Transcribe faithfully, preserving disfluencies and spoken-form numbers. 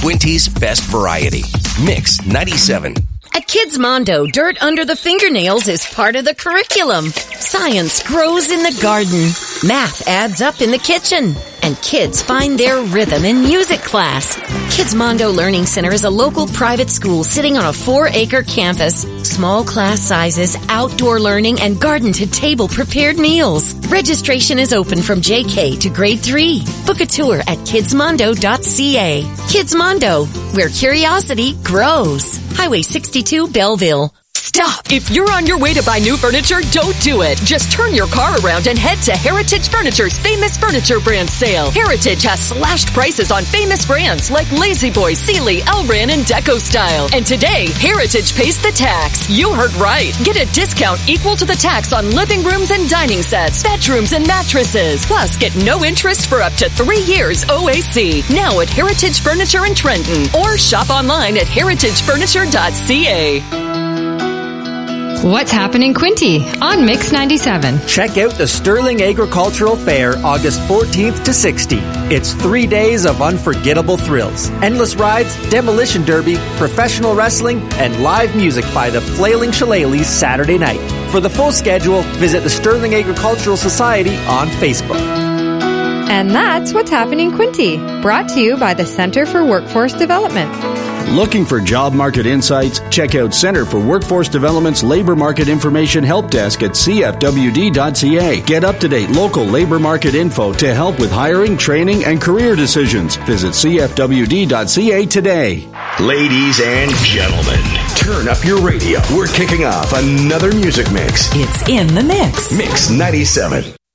Quinty's best variety. Mix ninety-seven. At Kids Mondo, dirt under the fingernails is part of the curriculum. Science grows in the garden. Math adds up in the kitchen. And kids find their rhythm in music class. Kids Mondo Learning Center is a local private school sitting on a four-acre campus. Small class sizes, outdoor learning, and garden-to-table prepared meals. Registration is open from J K to grade three. Book a tour at kids mondo dot c a. Kids Mondo, where curiosity grows. Highway sixty-two, Belleville. Stop! If you're on your way to buy new furniture, don't do it. Just turn your car around and head to Heritage Furniture's Famous Furniture Brand Sale. Heritage has slashed prices on famous brands like La-Z-Boy, Sealy, Elran, and Deco Style. And today, Heritage pays the tax. You heard right. Get a discount equal to the tax on living rooms and dining sets, bedrooms, and mattresses. Plus, get no interest for up to three years O A C. Now at Heritage Furniture in Trenton. Or shop online at heritage furniture dot c a. What's happening, Quinty? On Mix ninety-seven. Check out the Sterling Agricultural Fair August fourteenth to sixteenth. It's three days of unforgettable thrills. Endless rides, demolition derby, professional wrestling, and live music by the Flailing Shillelaghs Saturday night. For the full schedule, visit the Sterling Agricultural Society on Facebook. And that's What's Happening, Quinty. Brought to you by the Center for Workforce Development. Looking for job market insights? Check out Center for Workforce Development's Labor Market Information Help Desk at c f w d dot c a. Get up-to-date local labor market info to help with hiring, training, and career decisions. Visit c f w d dot c a today. Ladies and gentlemen, turn up your radio. We're kicking off another music mix. It's in the mix. Mix ninety-seven.